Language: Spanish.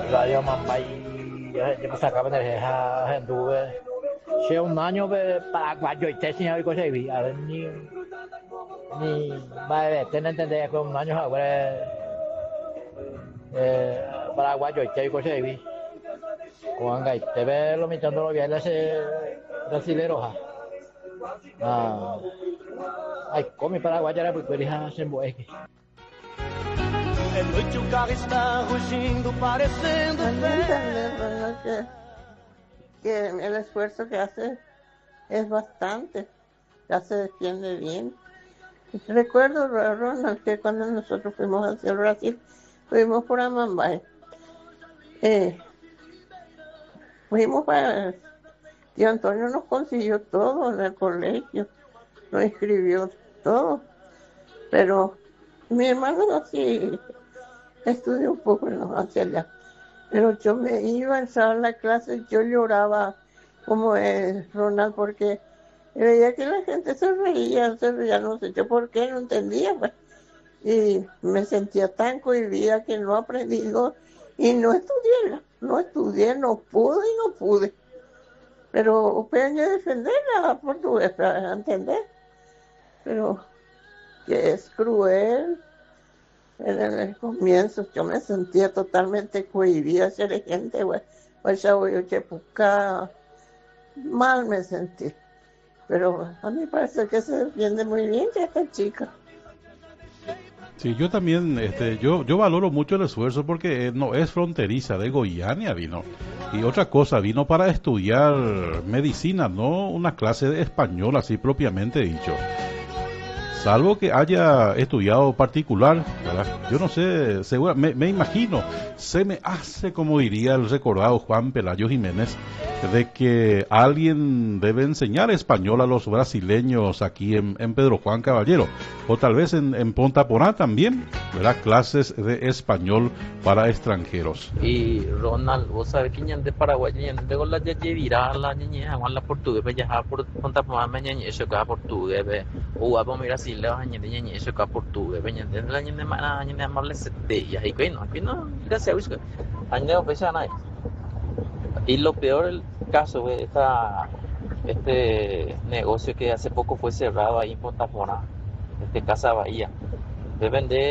Radio Mambay, yo me sacaba de esa anduve. Hace un año paraguayo y te enseñaba cosas y a ver ni vale, ten entender que un año ahora paraguayo y te cosas y con gai te ve lo mitando lo bien ese brasilero ha. Ah, ai come paraguayo era porque ele se moe. É noite, o carro está rugindo, parecendo También entender, ¿verdad? Que el esfuerzo que hace es bastante, ya se defiende bien. Recuerdo, Ronald, que cuando nosotros fuimos hacia el Brasil, fuimos por Amambay. Fuimos para... Tío Antonio nos consiguió todo en el colegio, nos inscribió todo, pero mi hermano sí estudió un poco hacia allá. Pero yo me iba, entraba en la clase, yo lloraba como es Ronald, porque veía que la gente se reía, no sé yo por qué, no entendía, pues. Y me sentía tan cohibida que no aprendí, y no estudié, no pude y no pude. Pero peña defender la portugués para entender, pero que es cruel. En el comienzo yo me sentía totalmente cohibida, ser gente, pues ya voy a mal me sentí. Pero a mí parece que se defiende muy bien que esta chica. Sí, yo también, yo valoro mucho el esfuerzo porque no es fronteriza, de Goiânia vino. Y otra cosa, vino para estudiar medicina, no una clase de español así propiamente dicho. Salvo que haya estudiado particular, ¿verdad? Yo no sé, me imagino, se me hace, como diría el recordado Juan Pelayo Jiménez, de que alguien debe enseñar español a los brasileños aquí en Pedro Juan Caballero, o tal vez en Ponta Porá también, ¿verdad? Clases de español para extranjeros. Y Ronald, vos sabés que de Paraguay, de con la ya virá la niña, Juan la portugués, ya por Ponta Porá, mañana eso que portugués, o vamos a mirar si le vas a añadir eso que portugués, de la niña mana, niña amable se te ya y que no, gracias a año pesa nada. Y lo peor el caso, este negocio que hace poco fue cerrado ahí en Ponta Porá, Casa Bahía, de vender